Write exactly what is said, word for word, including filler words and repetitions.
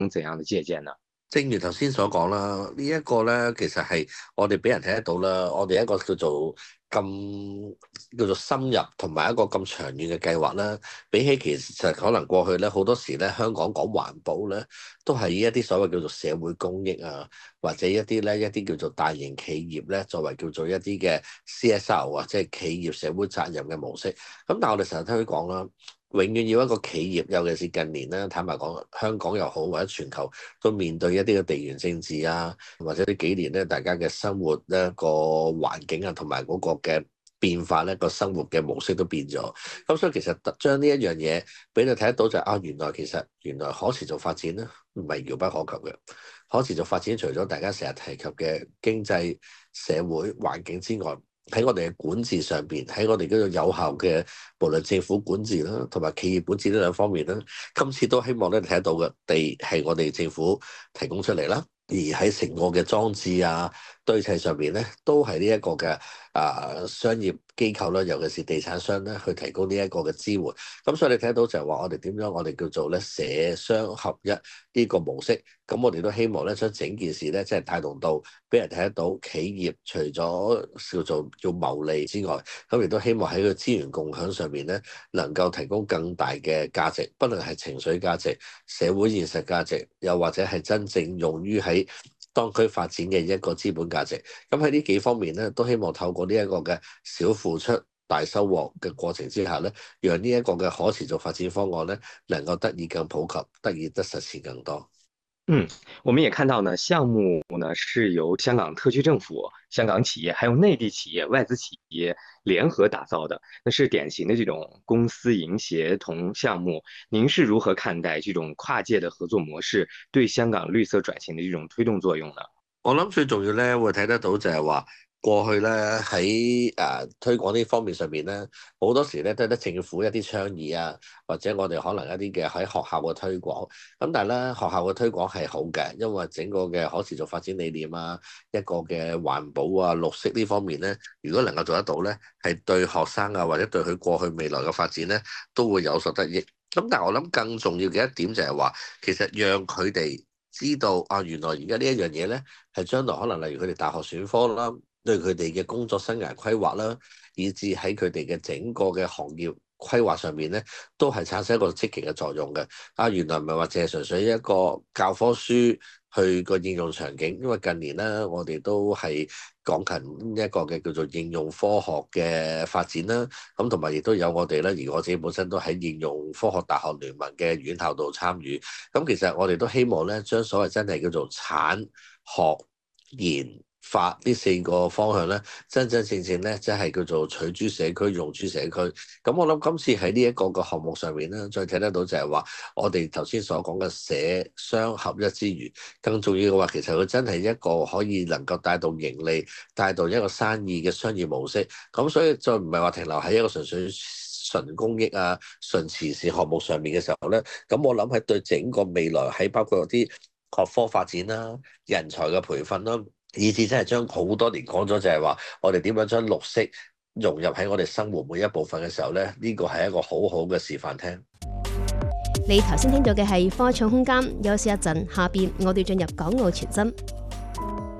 怎樣的借鑑呢？ 正如頭先所講啦，呢、這、一個咧，其實係我哋俾人睇得到啦。我哋一個叫做咁叫做深入同埋一個咁長遠嘅計劃啦。比起其實可能過去咧好多時咧，香港講環保咧，都係以一啲所謂叫做社會公益啊，或者一啲咧一啲叫做大型企業咧，作為叫做一啲嘅 C S R 啊，即係企業社會責任嘅模式。咁但係我哋成日聽佢講啦。永遠要一個企業，尤其是近年咧，坦白講，香港又好或者全球都面對一啲嘅地緣政治啊，或者呢幾年咧，大家嘅生活咧個環境啊，同埋嗰個嘅變化咧，個生活嘅模式都變咗。咁所以其實將呢一樣嘢俾你睇得到就係、啊，原來其實原來可持續發展咧唔係遙不可及嘅。可持續發展除咗大家成日提及嘅經濟、社會、環境之外，喺我哋嘅管治上邊，喺我哋嗰個有效嘅，無論政府管治啦，同埋企業管治呢兩方面啦，今次都希望咧睇得到嘅地係我哋政府提供出嚟啦，而喺成個嘅裝置啊堆砌上邊咧，都係呢一個嘅啊商業機構啦，尤其是地產商咧，去提供呢一個嘅支援。咁所以你睇得到就係話，我哋點樣我哋叫做咧社商合一呢個模式。咁我哋都希望咧，將整件事咧，即係帶動到俾人睇得到，企業除咗叫做要牟利之外，咁亦都希望喺個資源共享上面咧，能夠提供更大嘅價值，不論係情緒價值、社會現實價值，又或者係真正用於喺當區發展嘅一個資本價值。咁喺呢幾方面咧，都希望透過呢一個嘅小付出大收穫嘅過程之下咧，讓呢一個嘅可持續發展方案咧，能夠得以更普及，得以得實踐更多。 嗯，我們也看到呢，項目呢是由香港特區政府、香港企業還有內地企業、外資企業聯合打造的，那是典型的這種公私營協同項目。您是如何看待這種跨界的合作模式對香港綠色轉型的這種推動作用呢？ 我諗最重要咧，會睇得到就係話。過去咧喺誒推廣呢方面上面咧，好多時咧都係得政府一啲倡議啊，或者我哋可能一啲嘅喺學校嘅推廣。咁但係咧學校嘅推廣係好嘅，因為整個嘅可持續發展理念啊，一個嘅環保啊、綠色呢方面咧，如果能夠做得到咧，係對學生啊或者對佢過去未來嘅發展咧都會有所得益。咁但係我諗更重要嘅一點就係話，其實讓佢哋知道啊，原來而家呢一樣嘢咧係將來可能例如佢哋大學選科啦。對佢哋嘅工作生涯規劃啦，以至喺佢哋嘅整個嘅行業規劃上面咧，都係產生一個積極嘅作用嘅。啊，原來唔係話淨係純粹一個教科書去個應用場景，因為近年咧，我哋都係講緊一個嘅叫做應用科學嘅發展啦。咁同埋亦都有我哋咧，而我自己本身都喺應用科學大學聯盟嘅院校度參與。咁其實我哋都希望咧，將所謂真係叫做產學研發呢四個方向咧，真真正正咧，即係叫做取諸社區，用諸社區。咁我諗今次喺呢一個個項目上面咧，再睇得到就係話，我哋頭先所講嘅社商合一之餘，更重要嘅話，其實佢真係一個可以能夠帶動盈利、帶動一個生意嘅商業模式。咁所以再唔係話停留喺一個純粹純公益啊、純慈善項目上面嘅時候咧，咁我諗係對整個未來喺包括啲學科發展啦、人才嘅培訓啦。以至真係將好多年講咗，就係話我哋點樣將綠色融入喺我哋生活每一部分嘅時候咧，呢個係一個好好嘅示範廳。 你頭先聽到嘅係科創空間，休息一陣，下邊我哋進入港澳傳真。